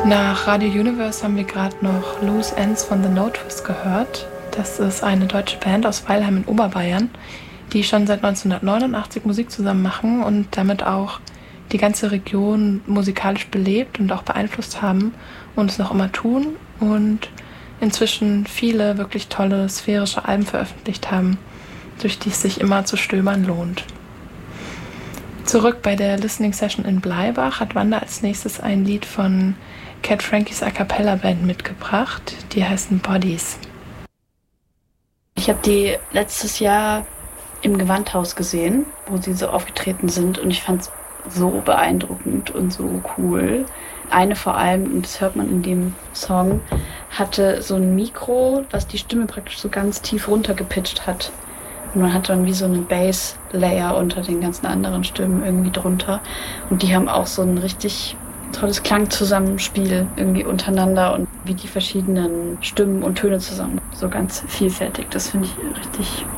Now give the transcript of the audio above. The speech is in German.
Nach Radio Universe haben wir gerade noch Loose Ends von The Notice gehört. Das ist eine deutsche Band aus Weilheim in Oberbayern, die schon seit 1989 Musik zusammen machen und damit auch die ganze Region musikalisch belebt und auch beeinflusst haben und es noch immer tun und inzwischen viele wirklich tolle sphärische Alben veröffentlicht haben, durch die es sich immer zu stöbern lohnt. Zurück bei der Listening Session in Bleibach hat Wanda als nächstes ein Lied von Cat Frankies A Cappella Band mitgebracht. Die heißen Bodies. Ich habe die letztes Jahr im Gewandhaus gesehen, wo sie so aufgetreten sind und ich fand es so beeindruckend und so cool. Eine vor allem, und das hört man in dem Song, hatte so ein Mikro, was die Stimme praktisch so ganz tief runtergepitcht hat. Und man hat dann wie so einen Bass-Layer unter den ganzen anderen Stimmen irgendwie drunter. Und die haben auch so ein richtig tolles Klangzusammenspiel irgendwie untereinander und wie die verschiedenen Stimmen und Töne zusammen. So ganz vielfältig. Das finde ich richtig